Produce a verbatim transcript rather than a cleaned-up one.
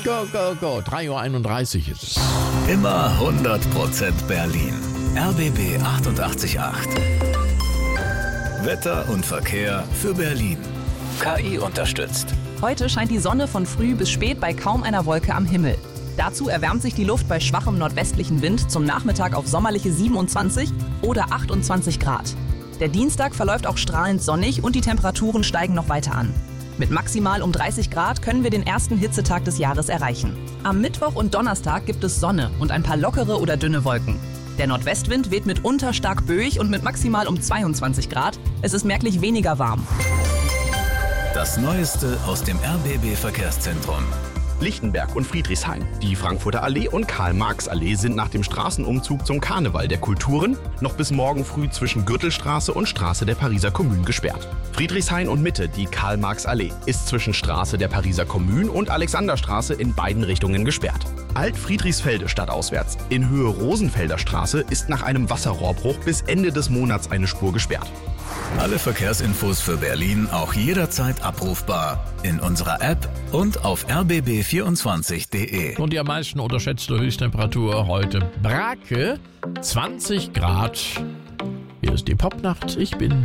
Go, go, go. drei Uhr einunddreißig ist es. Immer hundert Prozent Berlin. R B B achtundachtzig Komma acht. Wetter und Verkehr für Berlin. K I unterstützt. Heute scheint die Sonne von früh bis spät bei kaum einer Wolke am Himmel. Dazu erwärmt sich die Luft bei schwachem nordwestlichen Wind zum Nachmittag auf sommerliche siebenundzwanzig oder achtundzwanzig Grad. Der Dienstag verläuft auch strahlend sonnig und die Temperaturen steigen noch weiter an. Mit maximal um dreißig Grad können wir den ersten Hitzetag des Jahres erreichen. Am Mittwoch und Donnerstag gibt es Sonne und ein paar lockere oder dünne Wolken. Der Nordwestwind weht mitunter stark böig und mit maximal um zweiundzwanzig Grad. Es ist merklich weniger warm. Das Neueste aus dem R B B-Verkehrszentrum. Lichtenberg und Friedrichshain. Die Frankfurter Allee und Karl-Marx-Allee sind nach dem Straßenumzug zum Karneval der Kulturen noch bis morgen früh zwischen Gürtelstraße und Straße der Pariser Kommune gesperrt. Friedrichshain und Mitte, die Karl-Marx-Allee, ist zwischen Straße der Pariser Kommune und Alexanderstraße in beiden Richtungen gesperrt. Alt-Friedrichsfelde stadtauswärts in Höhe Rosenfelder Straße ist nach einem Wasserrohrbruch bis Ende des Monats eine Spur gesperrt. Alle Verkehrsinfos für Berlin auch jederzeit abrufbar in unserer App und auf r b b vierundzwanzig punkt d e. Und die am meisten unterschätzte Höchsttemperatur heute Brake, zwanzig Grad. Hier ist die Popnacht. Ich bin